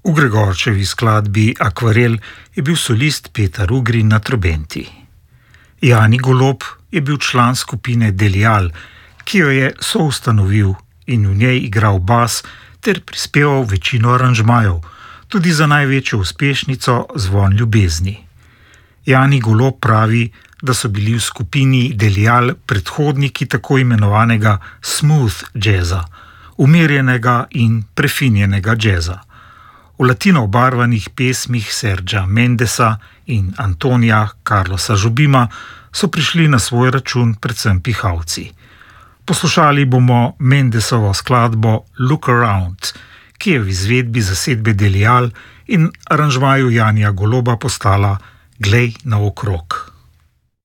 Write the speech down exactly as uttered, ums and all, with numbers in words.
V Gregorčevi skladbi Akvarel je bil solist Petar Ugrin na trobenti. Jani Golob je bil član skupine Delial, ki jo je soustanovil in v njej igral bas ter prispeval večino aranžmajev, tudi za največjo uspešnico Zvon ljubezni. Jani Golob pravi, da so bili v skupini Delial predhodniki tako imenovanega smooth jazza, umirjenega in prefinjenega jazza. V latino obarvanih pesmih Sergea Mendesa in Antonija Carlosa Jobima so prišli na svoj račun predvsem pihalci. Poslušali bomo Mendesovo skladbo Look Around, ki je v izvedbi zasedbe Delial in aranžmaju Janija Goloba postala Glej naokrog.